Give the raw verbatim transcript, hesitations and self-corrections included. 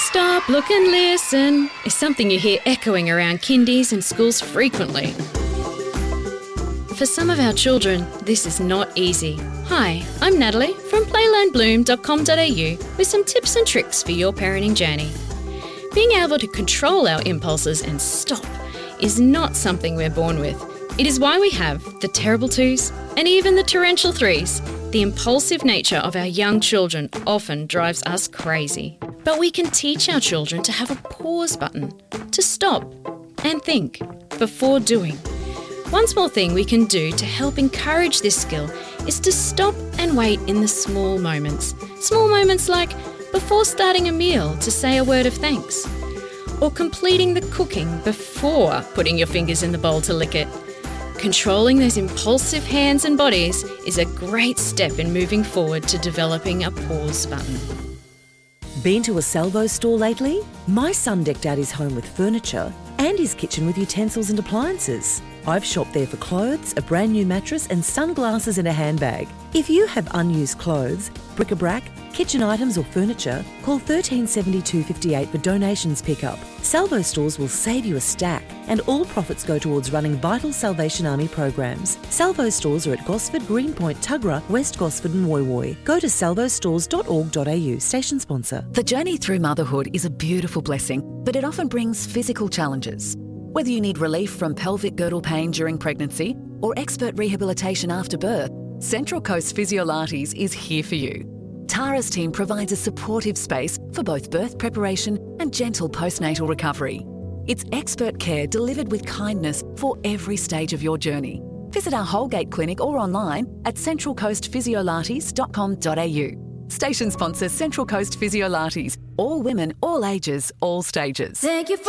Stop, look and listen is something you hear echoing around kindies and schools frequently. For some of our children, this is not easy. Hi, I'm Natalie from play learn bloom dot com dot a u with some tips and tricks for your parenting journey. Being able to control our impulses and stop is not something we're born with. It is why we have the terrible twos and even the torrential threes. The impulsive nature of our young children often drives us crazy. But we can teach our children to have a pause button, to stop and think before doing. One small thing we can do to help encourage this skill is to stop and wait in the small moments. Small moments like before starting a meal to say a word of thanks, or completing the cooking before putting your fingers in the bowl to lick it. Controlling those impulsive hands and bodies is a great step in moving forward to developing a pause button. Been to a Salvo store lately? My son decked out his home with furniture and his kitchen with utensils and appliances. I've shopped there for clothes, a brand new mattress and sunglasses in a handbag. If you have unused clothes, bric-a-brac, kitchen items or furniture, call thirteen seventy-two fifty-eight for donations pickup. Salvo stores will save you a stack and all profits go towards running vital Salvation Army programs. Salvo stores are at Gosford, Greenpoint, Tuggerah, West Gosford and Woy Woy. Go to salvo stores dot org dot a u, station sponsor. The journey through motherhood is a beautiful blessing, but it often brings physical challenges. Whether you need relief from pelvic girdle pain during pregnancy or expert rehabilitation after birth, Central Coast Physiolates is here for you. Tara's team provides a supportive space for both birth preparation and gentle postnatal recovery. It's expert care delivered with kindness for every stage of your journey. Visit our Holgate clinic or online at central coast physiolates dot com dot a u. Station sponsor Central Coast Physiolates. All women, all ages, all stages. Thank you for